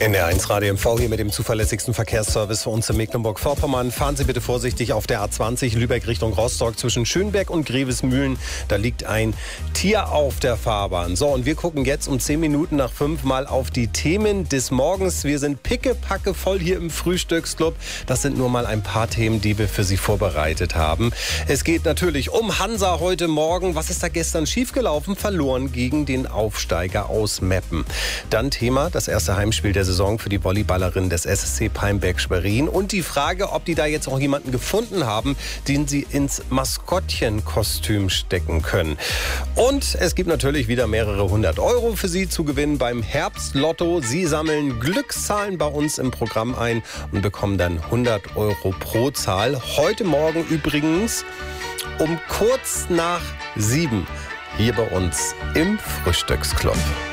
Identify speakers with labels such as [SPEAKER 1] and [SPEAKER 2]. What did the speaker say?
[SPEAKER 1] NDR1 Radio MV hier mit dem zuverlässigsten Verkehrsservice für uns in Mecklenburg-Vorpommern. Fahren Sie bitte vorsichtig auf der A20 Lübeck Richtung Rostock zwischen Schönberg und Grevesmühlen. Da liegt ein Tier auf der Fahrbahn. So, und wir gucken jetzt um 10 Minuten nach 5 mal auf die Themen des Morgens. Wir sind pickepacke voll hier im Frühstücksclub. Das sind nur mal ein paar Themen, die wir für Sie vorbereitet haben. Es geht natürlich um Hansa heute Morgen. Was ist da gestern schiefgelaufen? Verloren gegen den Aufsteiger aus Meppen. Dann Thema, das erste Heimspiel der Saison für die Volleyballerin des SSC Palmberg-Schwerin. Und die Frage, ob die da jetzt auch jemanden gefunden haben, den sie ins Maskottchenkostüm stecken können. Und es gibt natürlich wieder mehrere 100 € für Sie zu gewinnen beim Herbstlotto. Sie sammeln Glückszahlen bei uns im Programm ein und bekommen dann 100 € pro Zahl. Heute Morgen übrigens um kurz nach 7 hier bei uns im Frühstücksclub.